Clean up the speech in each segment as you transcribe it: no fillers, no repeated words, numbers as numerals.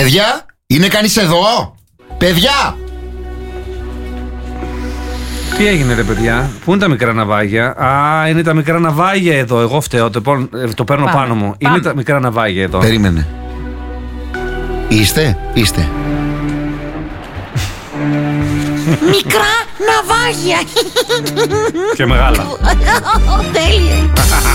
Παιδιά, είναι κανείς εδώ? Παιδιά! Τι έγινε ρε παιδιά, πού είναι τα μικρά ναυάγια? Α, είναι τα μικρά ναυάγια εδώ. Εγώ φταίω, το παίρνω πάνω μου. Είναι τα μικρά ναυάγια εδώ. Περίμενε. Είστε. Μικρά ναυάγια. Και μεγάλα. Τέλεια.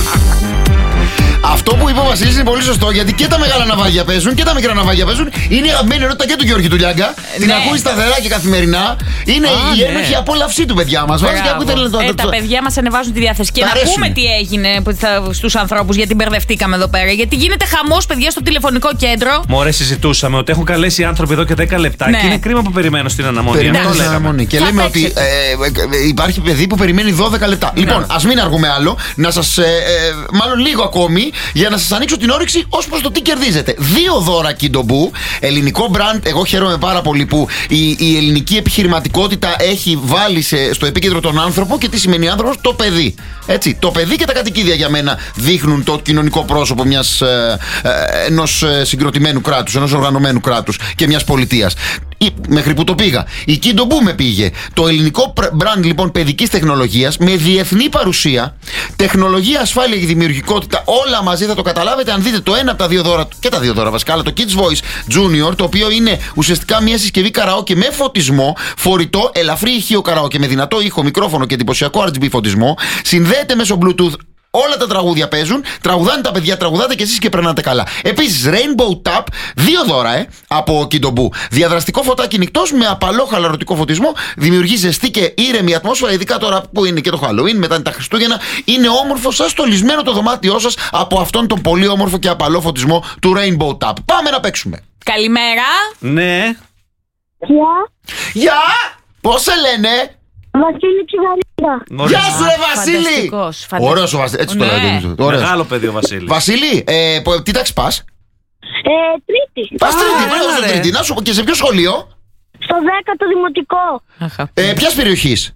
Αυτό που είπε ο Βασίλης είναι πολύ σωστό, γιατί και τα μεγάλα ναυάγια παίζουν και τα μικρά ναυάγια παίζουν. Είναι η αγαπημένη ενότητα και του Γιώργη του Λιάγκα. Την ακούει σταθερά και καθημερινά. Είναι η ένοχη απόλαυσή του, παιδιά μας. Τα παιδιά μας ανεβάζουν τη διάθεση. Και να πούμε τι έγινε στους ανθρώπους, γιατί μπερδευτήκαμε εδώ πέρα. Γιατί γίνεται χαμός, παιδιά, στο τηλεφωνικό κέντρο. Μωρέ, συζητούσαμε ότι έχουν καλέσει οι άνθρωποι εδώ και 10 λεπτά. Και είναι κρίμα που περιμένω στην αναμονή. Και λέμε ότι υπάρχει παιδί που περιμένει 12 λεπτά. Λοιπόν, ας μην αργούμε άλλο. Να σας. Μάλλον λίγο ακόμη. Για να σας ανοίξω την όρεξη ως προς το τι κερδίζετε. 2 δώρα Kidobu, ελληνικό brand. Εγώ χαίρομαι πάρα πολύ που η ελληνική επιχειρηματικότητα έχει βάλει στο επίκεντρο τον άνθρωπο. Και τι σημαίνει άνθρωπος? Το παιδί. Έτσι, το παιδί και τα κατοικίδια για μένα δείχνουν το κοινωνικό πρόσωπο ενός συγκροτημένου κράτους, ενός οργανωμένου κράτους και μιας πολιτείας. Μέχρι που το πήγα. Η Kidobu με πήγε. Το ελληνικό brand λοιπόν παιδικής τεχνολογίας με διεθνή παρουσία, τεχνολογία, ασφάλεια και δημιουργικότητα, όλα μαζί θα το καταλάβετε αν δείτε το ένα από τα 2 δώρα, και τα 2 δώρα βασικά, αλλά το Kids Voice Junior, το οποίο είναι ουσιαστικά μια συσκευή καραόκε με φωτισμό, φορητό, ελαφρύ ηχείο καραόκε με δυνατό ήχο, μικρόφωνο και εντυπωσιακό RGB φωτισμό, συνδέεται μέσω Bluetooth. Όλα τα τραγούδια παίζουν, τραγουδάνε τα παιδιά, τραγουδάτε και εσείς και περνάτε καλά. Επίσης, Rainbow Tap, 2 δώρα από Kidobu. Διαδραστικό φωτάκι νυχτός με απαλό χαλαρωτικό φωτισμό, δημιουργεί ζεστή και ήρεμη ατμόσφαιρα, ειδικά τώρα που είναι και το Halloween, μετά είναι τα Χριστούγεννα. Είναι όμορφο, σαν στολισμένο το δωμάτιό σας από αυτόν τον πολύ όμορφο και απαλό φωτισμό του Rainbow Tap. Πάμε να παίξουμε. Καλημέρα. Ναι. Γεια! Πώς σε λένε? Βασίλη Ψιγαρίδα. Γεια σου ρε Βασίλη! Ωραίος ο Βασίλης. Έτσι το λέτε. Μεγάλο παιδί ο Βασίλης. Βασίλη, τι τάξη πας? Τρίτη. Πας τρίτη. Να σου πω, και σε ποιο σχολείο? Στο 10ο δημοτικό. Ποιας περιοχής?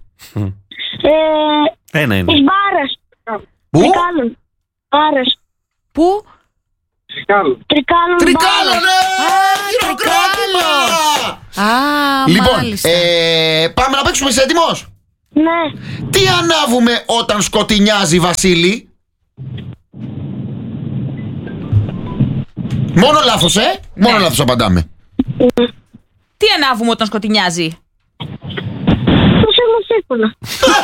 Ένα είναι. Της Μπάρας. Πού? Τρικάλων. Μπάρας. Πού? Τρικάλων. Τρικάλων, χειροκρότημα! Λοιπόν, πάμε να παίξουμε, είσαι έτοιμος? Ναι. Τι ανάβουμε όταν σκοτεινιάζει, Βασίλη? Μόνο λάθος, Μόνο λάθος απαντάμε. Τι ανάβουμε όταν σκοτεινιάζει? Το σερμοσύμφωνα.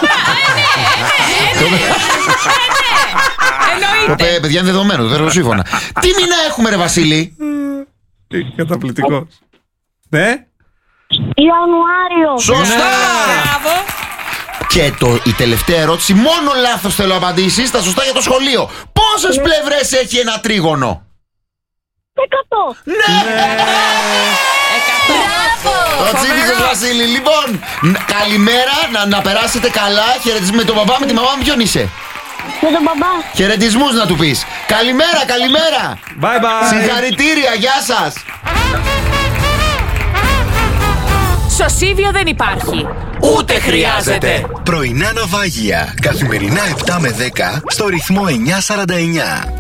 Εννοείται. Παιδιά είναι δεδομένο, το θερμοσύμφωνα. Τι μήνα έχουμε ρε Βασίλη? Καταπληκτικός. Ναι. Ιανουάριο. Σωστά! Μπράβο. Και η τελευταία ερώτηση, μόνο λάθος θέλω απαντήσεις, τα σωστά για το σχολείο. Πόσες πλευρές έχει ένα τρίγωνο? 100. Ναι! 100. Το τσίβησες Βασίλη. Λοιπόν, καλημέρα, να περάσετε καλά. Χαιρετισμούς με τον μπαμπά, με τη μαμά μου. Ποιον είσαι? Με τον μπαμπά. Χαιρετισμούς να του πεις. Καλημέρα, καλημέρα. Bye bye. Συγχαρητήρια, γεια σας. Σωσίβιο δεν υπάρχει. Ούτε χρειάζεται. Πρωινά ναυάγια. Καθημερινά 7 με 10 στο ρυθμό 949.